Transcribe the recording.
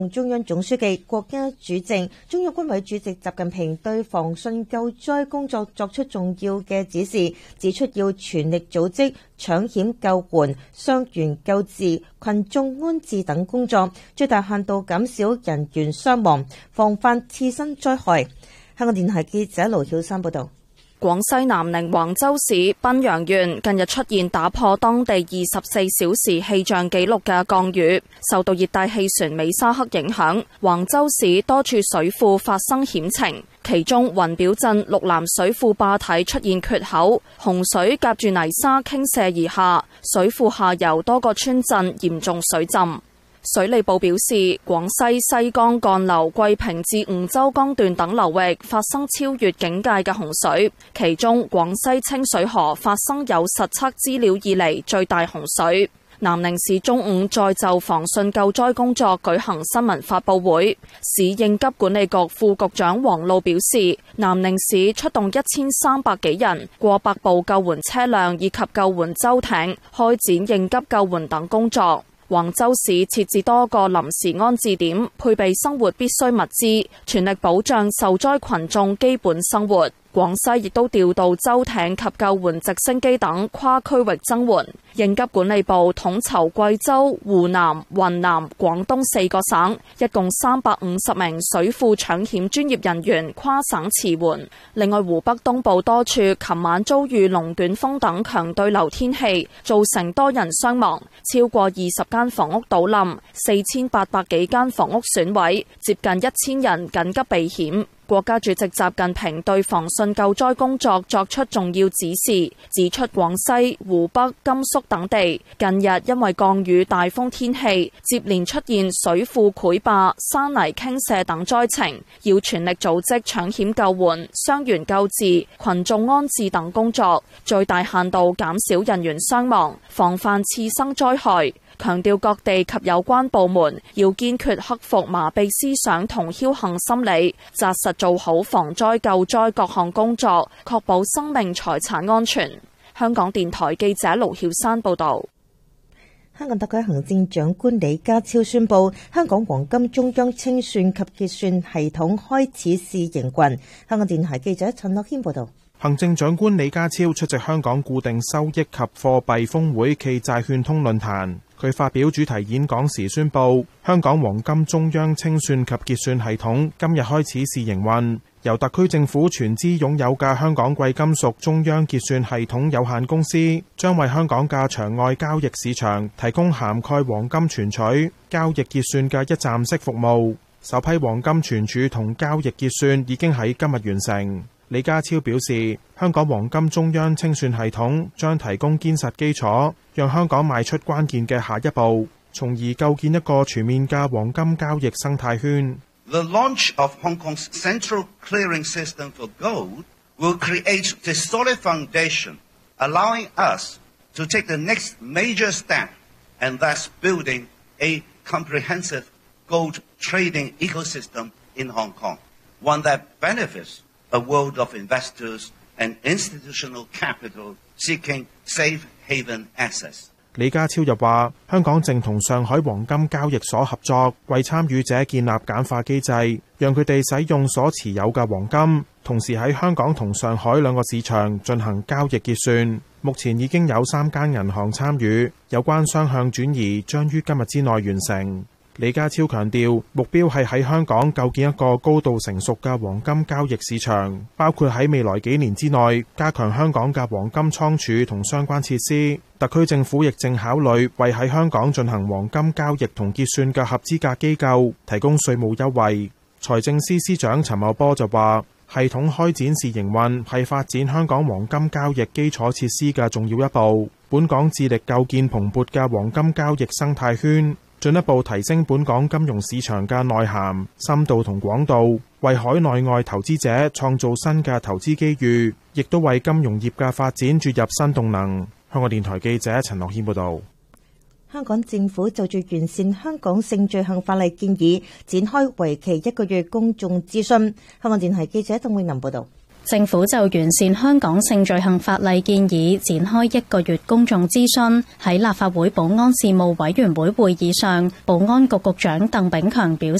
中央總書記、國家主席、中央軍委主席習近平對防汛救災工作作出重要嘅指示，指出要全力組織搶險救援、傷員救治、群眾安置等工作，最大限度減少人員傷亡，防範次生災害。香港電台記者盧曉珊報道。 廣西南寧橫州市賓陽縣近日出現打破當地24小時氣象紀錄嘅降雨，受到熱帶氣旋美沙克影響，橫州市多處水庫發生險情，其中雲表鎮綠南水庫壩體出現缺口，洪水夾住泥沙傾瀉而下，水庫下游多個村鎮嚴重水浸。水利部表示，廣西西江幹流桂平至梧州江段等流域發生超越警戒嘅洪水，其中廣西清水河發生有實測資料以嚟最大洪水。南寧市中午再就防汛救災工作舉行新聞發佈會，市應急管理局副局長黃路表示，南寧市出動1300幾人、過百部救援車輛以及救援舟艇，開展應急救援等工作。橫州市設置多個臨時安置點，配備生活必需物資，全力保障受災群眾基本生活。廣西亦都調度舟艇及救援直升機等跨區域增援。應急管理部統籌貴州、湖南、雲南、廣東4個省，一共350名水庫搶險專業人員跨省馳援。另外，湖北東部多處琴晚遭遇龍捲風等強對流天氣，造成多人傷亡，超過20間房屋倒冧，4800幾間房屋損毀，接近1000人緊急避險。國家主席習近平對防汛救災工作作出重要指示，指出廣西、湖北、甘肅等地近日因為降雨大風天氣，接連出現水庫潰壩、山泥傾瀉等災情，要全力組織搶險救援、傷員救治、群眾安置等工作，最大限度減少人員傷亡，防範次生災害。強調各地及有關部門要堅決克服麻痹思想同僥倖心理，紮實做好防災救災各項工作，確保生命財產安全。香港電台記者盧曉珊報道。 香港特區行政長官李家超宣布，香港黃金中央清算及結算系統開始試營運。香港電台記者陳樂軒報道。 行政長官李家超出席香港固定收益及貨幣峰會暨債券通論壇。佢發表主題演講時宣布，香港黃金中央清算及結算系統今日開始試營運，由特區政府全資擁有嘅香港貴金屬中央結算系統有限公司，將為香港嘅場外交易市場提供涵蓋黃金存取、交易結算嘅一站式服務。首批黃金存儲同交易結算已經喺今日完成。李家超表示，香港黃金中央清算系統將提供堅實基礎，讓香港邁出關鍵嘅下一步，從而構建一個全面嘅黃金交易生態圈。 The launch of Hong Kong's central clearing system for gold will create the solid foundation, allowing us to take the next major step, and thus building a comprehensive gold trading ecosystem in Hong Kong, one that benefits a world of investors and institutional capital seeking safe haven access. 李家超又話，香港正同上海黃金交易所合作，為參與者建立簡化機制，讓佢哋使用所持有嘅黃金，同時喺香港同上海兩個市場進行交易結算。目前已經有3間銀行參與，有關雙向轉移將於今日之內完成。李家超強調，目標係喺香港構建一個高度成熟嘅黃金交易市場，包括喺未來幾年之內加強香港嘅黃金倉儲同相關設施。特區政府亦正考慮為喺香港進行黃金交易同結算嘅合資格機構提供稅務優惠。財政司司長陳茂波就話，系統開展試營運係發展香港黃金交易基礎設施嘅重要一步。本港致力構建蓬勃嘅黃金交易生態圈，進一步提升本港金融市場嘅內涵、深度同廣度，為海內外投資者創造新嘅投資機遇，亦都為金融業嘅發展注入新動能。香港電台記者陳樂軒報導。 香港政府就住完善香港性罪行法例建議，展開為期1個月公眾諮詢。香港電台記者鄧永林報導。 政府就完善香港性罪行法例建議展開1個月公眾諮詢。喺立法會保安事務委員會會議上，保安局局長鄧炳強表